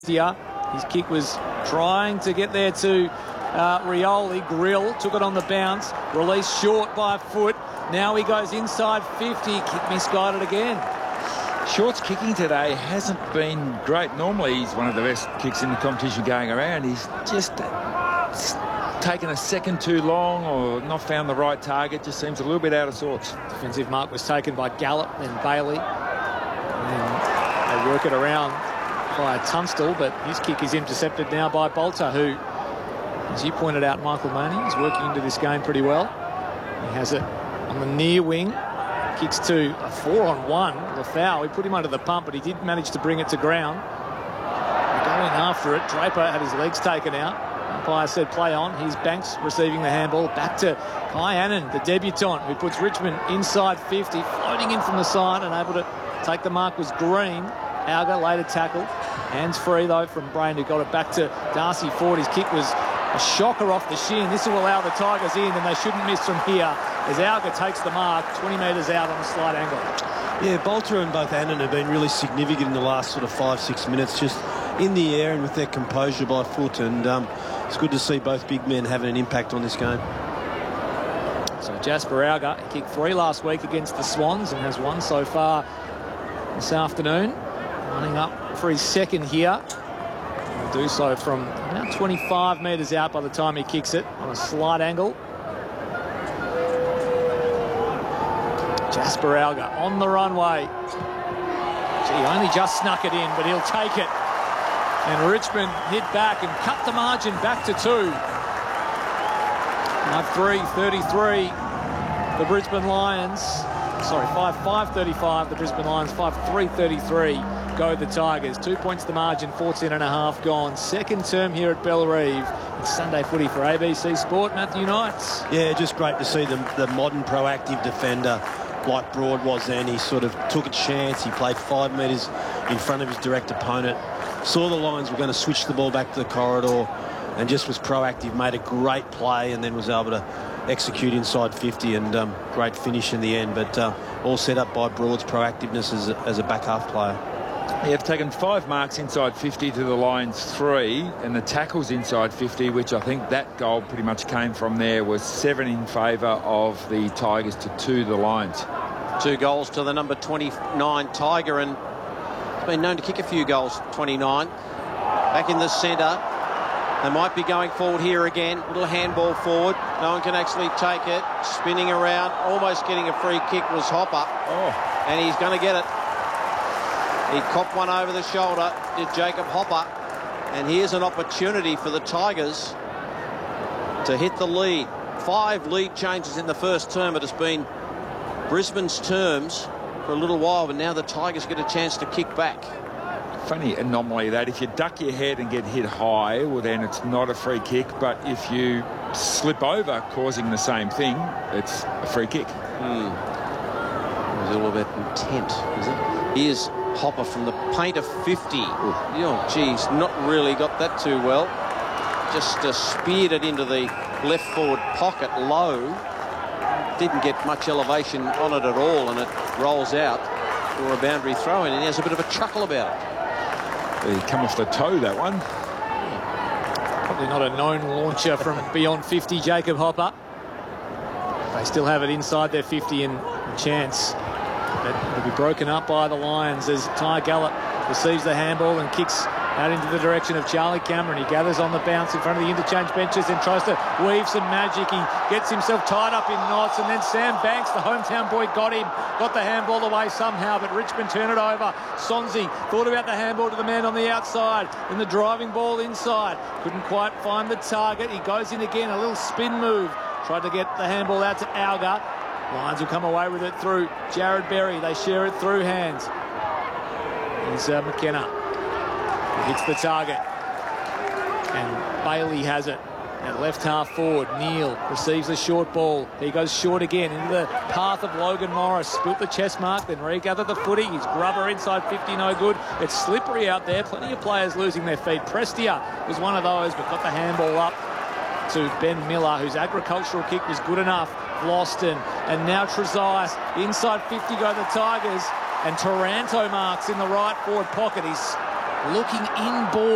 His kick was trying to get there to Rioli. Grill took it on the bounce, released short by a foot. Now he goes inside 50. Kick misguided again. Short's kicking today hasn't been great. Normally he's one of the best kicks in the competition going around. He's just taken a second too long or not found the right target. Just seems a little bit out of sorts. Defensive mark was taken by Gallup, then Bailey. And they work it around by Tunstall, but his kick is intercepted now by Bolter, who, as you pointed out, Michael Maney, is working into this game pretty well. He has it on the near wing. Kicks to a 4-on-1, the foul. He put him under the pump, but he did manage to bring it to ground. Going after it, Draper had his legs taken out. Umpire said play on. Here's Banks receiving the handball. Back to Kai Annan, the debutant, who puts Richmond inside 50, floating in from the side and able to take the mark was Green. Alga later tackled. Hands free, though, from Brain, who got it back to Darcy Ford. His kick was a shocker off the shin. This will allow the Tigers in, and they shouldn't miss from here as Alga takes the mark 20 metres out on a slight angle. Yeah, Bolter and both Annan have been really significant in the last sort of 5-6 minutes, just in the air and with their composure by foot, and it's good to see both big men having an impact on this game. So Jasper Alga kicked 3 last week against the Swans and has 1 so far this afternoon. Running up for his second here. He'll do so from about 25 metres out by the time he kicks it on a slight angle. Jasper Alga on the runway. Gee, only just snuck it in, but he'll take it. And Richmond hit back and cut the margin back to 2. 5-3-33, the Brisbane Lions. Sorry, 5-5-35, the Brisbane Lions. 5-3-33 go the Tigers. 2 points the margin, 14.5 gone. Second term here at Bellerive. It's Sunday footy for ABC Sport. Matthew Knights. Yeah, just great to see the modern proactive defender like Broad was then. He sort of took a chance. He played 5 metres in front of his direct opponent. Saw the Lions were going to switch the ball back to the corridor and just was proactive, made a great play and then was able to execute inside 50 and great finish in the end. But all set up by Broad's proactiveness as a back half player. Yeah, they've taken 5 marks inside 50 to the Lions 3, and the tackles inside 50, which I think that goal pretty much came from there, was 7 in favour of the Tigers to 2 the Lions. 2 goals to the number 29 Tiger, and been known to kick a few goals, 29. Back in the centre. They might be going forward here again. Little handball forward. No one can actually take it. Spinning around, almost getting a free kick was Hopper. Oh. And he's going to get it. He copped one over the shoulder, did Jacob Hopper. And here's an opportunity for the Tigers to hit the lead. 5 lead changes in the first term. It has been Brisbane's terms for a little while, but now the Tigers get a chance to kick back. Funny anomaly that if you duck your head and get hit high, well then it's not a free kick, but if you slip over causing the same thing, it's a free kick. It was a little bit intent, is it? Here's Hopper from the paint of 50. Oh, geez, not really got that too well. Just speared it into the left forward pocket low. Didn't get much elevation on it at all, and it rolls out for a boundary throw in, and he has a bit of a chuckle about it. He come off the toe, that one. Probably not a known launcher from beyond 50, Jacob Hopper. They still have it inside their 50 and a chance. But it'll be broken up by the Lions as Ty Gallup receives the handball and kicks out into the direction of Charlie Cameron. He gathers on the bounce in front of the interchange benches and tries to weave some magic. He gets himself tied up in knots, and then Sam Banks, the hometown boy, got the handball away somehow, but Richmond turn it over. Sonzi thought about the handball to the man on the outside, and the driving ball inside. Couldn't quite find the target. He goes in again, a little spin move. Tried to get the handball out to Alga. Lions will come away with it through Jared Berry. They share it through hands. Here's McKenna. He hits the target. And Bailey has it. At left half forward, Neal receives the short ball. He goes short again into the path of Logan Morris. Spilt the chest mark, then regathered the footy. His grubber inside 50, no good. It's slippery out there. Plenty of players losing their feet. Prestia was one of those, but got the handball up to Ben Miller, whose agricultural kick was good enough. Loston, and now Trezise. Inside 50 go the Tigers, and Taranto marks in the right forward pocket. He's looking in ball.